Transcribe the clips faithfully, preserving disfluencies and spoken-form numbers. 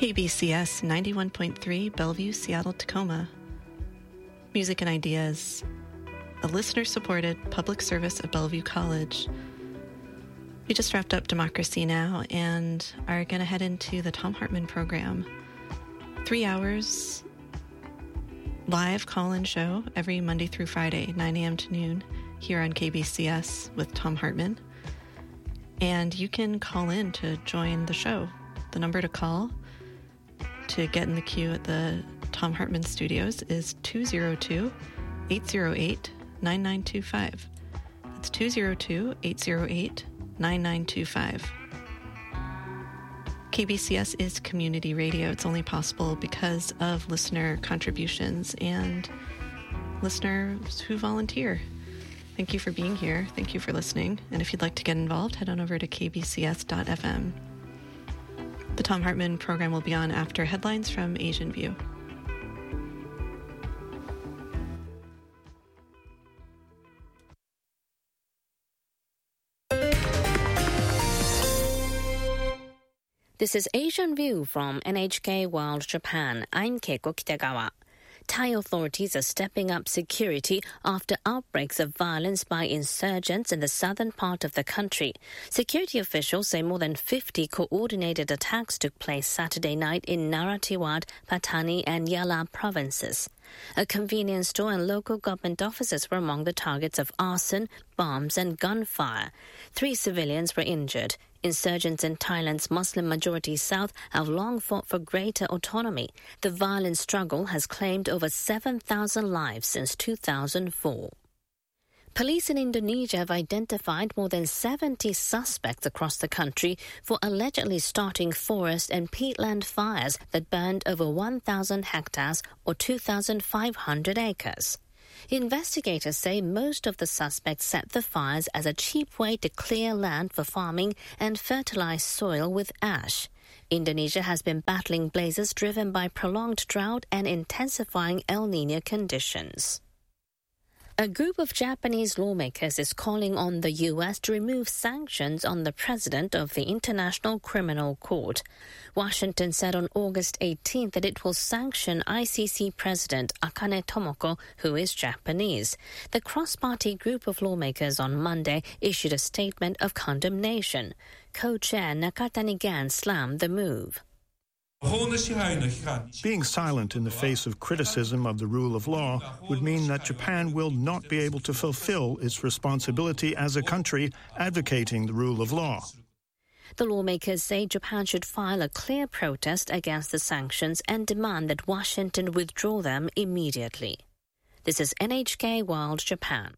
K B C S ninety-one point three Bellevue, Seattle, Tacoma. Music and Ideas, a listener-supported public service at Bellevue College. We just wrapped up Democracy Now! And are going to head into the Thom Hartmann program. Three hours, live call-in show every Monday through Friday, nine a.m. to noon, here on K B C S with Thom Hartmann. And you can call in to join the show. The number to call to get in the queue at the Thom Hartmann Studios is two oh two, eight oh eight, nine nine two five. That's two oh two, eight oh eight, nine nine two five. K B C S is community radio. It's only possible because of listener contributions and listeners who volunteer. Thank you for being here. Thank you for listening. And if you'd like to get involved, head on over to k b c s dot f m. The Thom Hartmann program will be on after headlines from Asian View. This is Asian View from N H K World Japan. I'm Keiko Kitegawa. Thai authorities are stepping up security after outbreaks of violence by insurgents in the southern part of the country. Security officials say more than fifty coordinated attacks took place Saturday night in Narathiwat, Pattani and Yala provinces. A convenience store and local government offices were among the targets of arson, bombs and gunfire. Three civilians were injured. Insurgents in Thailand's Muslim-majority south have long fought for greater autonomy. The violent struggle has claimed over seven thousand lives since two thousand four. Police in Indonesia have identified more than seventy suspects across the country for allegedly starting forest and peatland fires that burned over one thousand hectares or two thousand five hundred acres. Investigators say most of the suspects set the fires as a cheap way to clear land for farming and fertilize soil with ash. Indonesia has been battling blazes driven by prolonged drought and intensifying El Niño conditions. A group of Japanese lawmakers is calling on the U S to remove sanctions on the president of the International Criminal Court. Washington said on August eighteenth that it will sanction I C C President Akane Tomoko, who is Japanese. The cross-party group of lawmakers on Monday issued a statement of condemnation. Co-chair Nakatani Gan slammed the move. Being silent in the face of criticism of the rule of law would mean that Japan will not be able to fulfill its responsibility as a country advocating the rule of law. The lawmakers say Japan should file a clear protest against the sanctions and demand that Washington withdraw them immediately. This is N H K World Japan.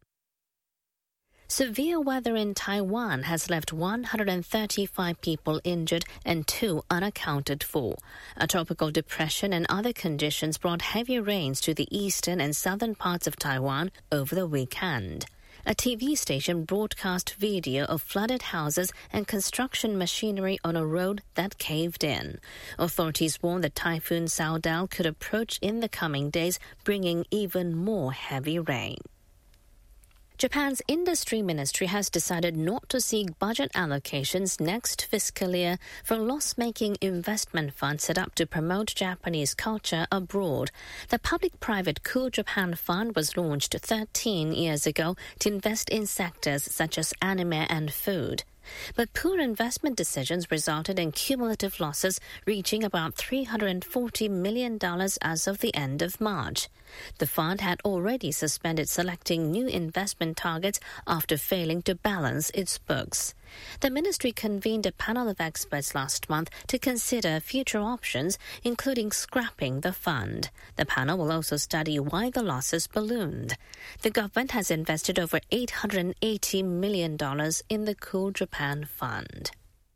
Severe weather in Taiwan has left one hundred thirty-five people injured and two unaccounted for. A tropical depression and other conditions brought heavy rains to the eastern and southern parts of Taiwan over the weekend. A T V station broadcast video of flooded houses and construction machinery on a road that caved in. Authorities warn that Typhoon Saudal could approach in the coming days, bringing even more heavy rain. Japan's industry ministry has decided not to seek budget allocations next fiscal year for loss-making investment funds set up to promote Japanese culture abroad. The public-private Cool Japan Fund was launched thirteen years ago to invest in sectors such as anime and food. But poor investment decisions resulted in cumulative losses reaching about three hundred forty million dollars as of the end of March. The fund had already suspended selecting new investment targets after failing to balance its books. The ministry convened a panel of experts last month to consider future options, including scrapping the fund. The panel will also study why the losses ballooned. The government has invested over eight hundred eighty million dollars in the Cool Japan Fund.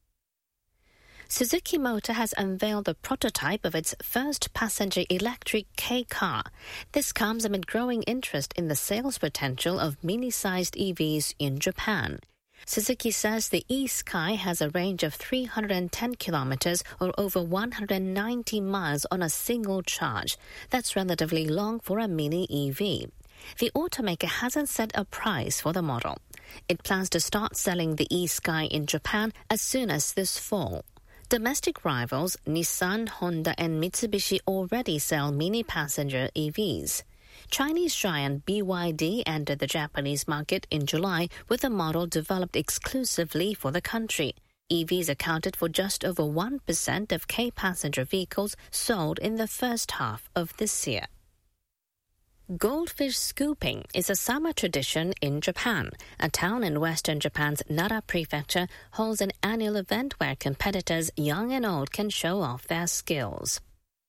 Suzuki Motor has unveiled the prototype of its first passenger electric K-car. This comes amid growing interest in the sales potential of mini-sized E Vs in Japan. Suzuki says the e-Sky has a range of three hundred ten kilometers or over one hundred ninety miles on a single charge. That's relatively long for a mini E V. The automaker hasn't set a price for the model. It plans to start selling the e-Sky in Japan as soon as this fall. Domestic rivals Nissan, Honda, and Mitsubishi already sell mini-passenger E Vs. Chinese giant B Y D entered the Japanese market in July with a model developed exclusively for the country. E Vs accounted for just over one percent of K-passenger vehicles sold in the first half of this year. Goldfish scooping is a summer tradition in Japan. A town in western Japan's Nara Prefecture holds an annual event where competitors, young and old, can show off their skills.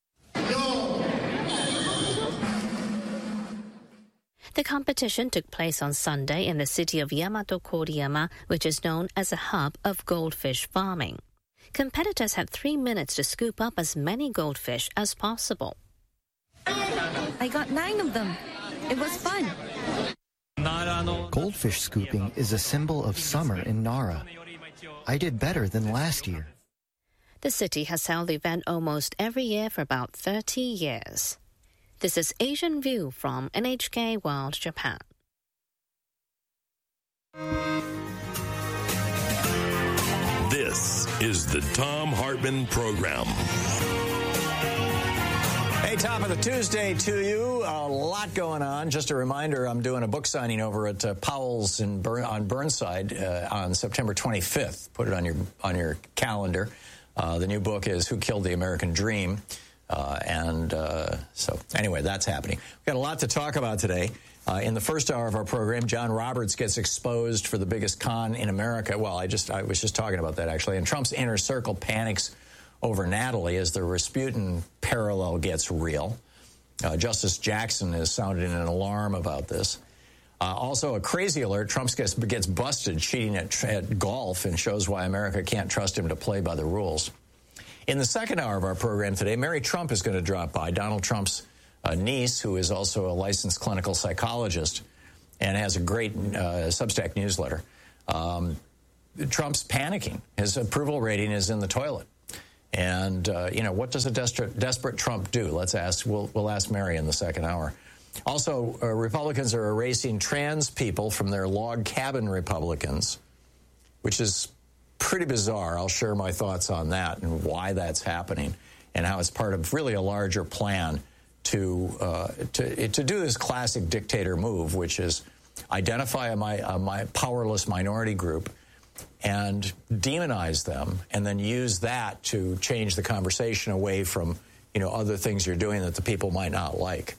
The competition took place on Sunday in the city of Yamato Koriyama, which is known as a hub of goldfish farming. Competitors had three minutes to scoop up as many goldfish as possible. I got nine of them. It was fun. Goldfish scooping is a symbol of summer in Nara. I did better than last year. The city has held the event almost every year for about thirty years. This is Asian View from N H K World Japan. This is the Thom Hartmann Program. Hey, top of the Tuesday to you. A lot going on. Just a reminder, I'm doing a book signing over at uh, Powell's in Burn, on Burnside uh, on September twenty-fifth. Put it on your on your calendar. Uh, the new book is Who Killed the American Dream? Uh, and uh, so, anyway, that's happening. We've got a lot to talk about today. Uh, in the first hour of our program, John Roberts gets exposed for the biggest con in America. Well, I just I was just talking about that, actually. And Trump's inner circle panics over Natalie as the Rasputin parallel gets real. Uh, Justice Jackson has sounded an alarm about this. Uh, also, a crazy alert, Trump gets, gets busted cheating at, at golf and shows why America can't trust him to play by the rules. In the second hour of our program today, Mary Trump is going to drop by, Donald Trump's uh, niece, who is also a licensed clinical psychologist and has a great uh, Substack newsletter. Um, Trump's panicking. His approval rating is in the toilet. And, uh, you know, what does a desperate, desperate Trump do? Let's ask. We'll, we'll ask Mary in the second hour. Also, uh, Republicans are erasing trans people from their log cabin Republicans, which is pretty bizarre. I'll share my thoughts on that and why that's happening and how it's part of really a larger plan to uh, to, to do this classic dictator move, which is identify a, my, a my powerless minority group and demonize them, and then use that to change the conversation away from, you know, other things you're doing that the people might not like.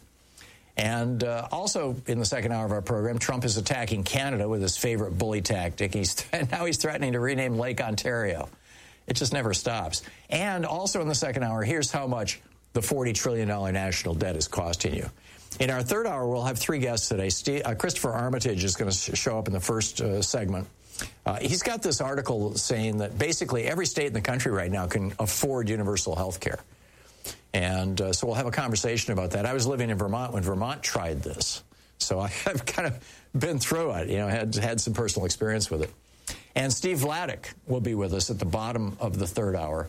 And uh, also in the second hour of our program, Trump is attacking Canada with his favorite bully tactic. He's th- now he's threatening to rename Lake Ontario. It just never stops. And also in the second hour, here's how much the forty trillion dollars national debt is costing you. In our third hour, we'll have three guests today. Steve, uh, Christopher Armitage is going to sh- show up in the first uh, segment. Uh, he's got this article saying that basically every state in the country right now can afford universal health care. And uh, so we'll have a conversation about that. I was living in Vermont when Vermont tried this. So I've kind of been through it, you know, had, had some personal experience with it. And Steve Vladeck will be with us at the bottom of the third hour,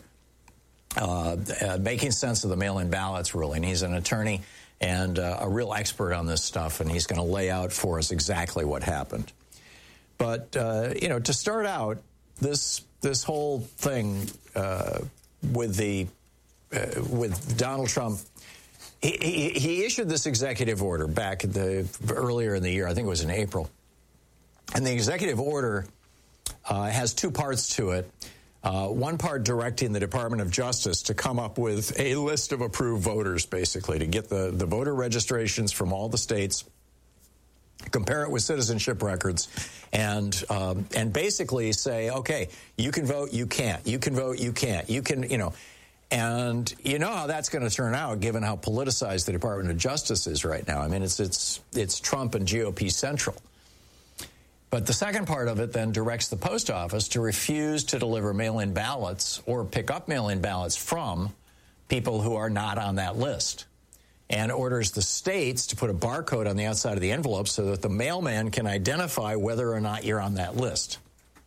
uh, uh, making sense of the mail-in ballots ruling. He's an attorney and uh, a real expert on this stuff, and he's going to lay out for us exactly what happened. But, uh, you know, to start out, this this whole thing uh, with the uh, with Donald Trump, he, he, he issued this executive order back the, earlier in the year. I think it was in April. And the executive order uh, has two parts to it. Uh, one part directing the Department of Justice to come up with a list of approved voters, basically, to get the, the voter registrations from all the states, compare it with citizenship records, and um, and basically say, okay, you can vote, you can't. You can vote, you can't. You can, you know. And you know how that's going to turn out, given how politicized the Department of Justice is right now. I mean, it's it's it's Trump and G O P central. But the second part of it then directs the post office to refuse to deliver mail-in ballots or pick up mail-in ballots from people who are not on that list, and orders the states to put a barcode on the outside of the envelope so that the mailman can identify whether or not you're on that list.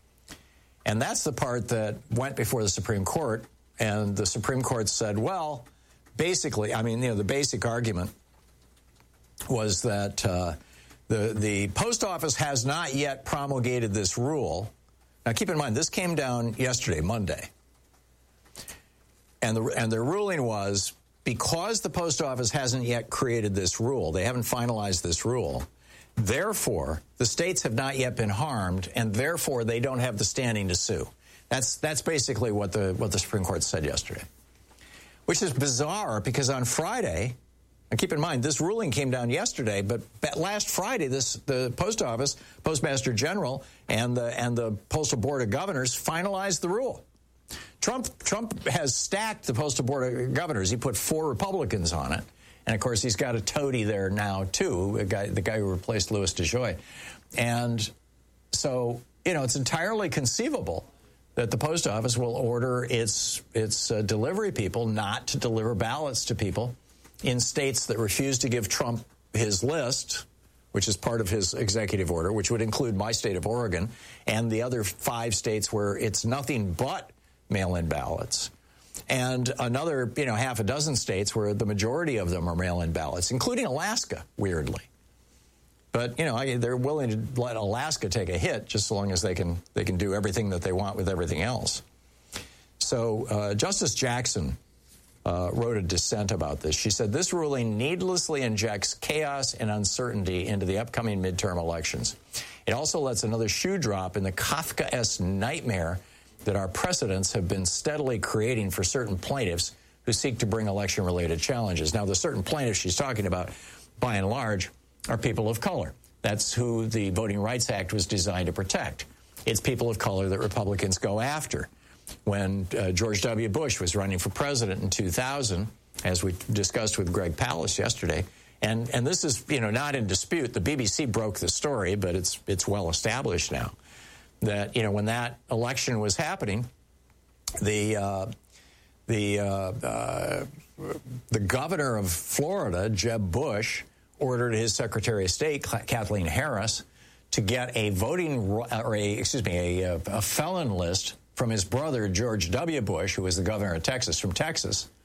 And that's the part that went before the Supreme Court, and the Supreme Court said, well, basically, I mean, you know, the basic argument was that uh, the, the post office has not yet promulgated this rule. Now, keep in mind, this came down yesterday, Monday. and the and their ruling was, because the post office hasn't yet created this rule, they haven't finalized this rule, therefore, the states have not yet been harmed, and therefore they don't have the standing to sue. That's that's basically what the what the Supreme Court said yesterday, which is bizarre because on Friday, and keep in mind this ruling came down yesterday, but last Friday, this the Post Office, Postmaster General, and the and the Postal Board of Governors finalized the rule. Trump Trump has stacked the Postal Board of Governors. He put four Republicans on it. And, of course, he's got a toady there now, too, a guy, the guy who replaced Louis DeJoy. And so, you know, it's entirely conceivable that the post office will order its, its uh, delivery people not to deliver ballots to people in states that refuse to give Trump his list, which is part of his executive order, which would include my state of Oregon, and the other five states where it's nothing but mail-in ballots. And another, you know, half a dozen states where the majority of them are mail-in ballots, including Alaska, weirdly. But, you know, I, they're willing to let Alaska take a hit just so long as they can they can do everything that they want with everything else. So uh, Justice Jackson uh, wrote a dissent about this. She said, this ruling needlessly injects chaos and uncertainty into the upcoming midterm elections. It also lets another shoe drop in the Kafkaesque nightmare that our precedents have been steadily creating for certain plaintiffs who seek to bring election-related challenges. Now, the certain plaintiffs she's talking about, by and large, are people of color. That's who the Voting Rights Act was designed to protect. It's people of color that Republicans go after. When uh, George W. Bush was running for president in two thousand, as we discussed with Greg Palast yesterday, and, and this is, you know, not in dispute. The B B C broke the story, but it's it's well established now that, you know, when that election was happening, the uh, the uh, uh, the governor of Florida, Jeb Bush, ordered his Secretary of State, Kathleen Harris, to get a voting or a excuse me a, a felon list from his brother George W. Bush, who was the governor of Texas, from Texas,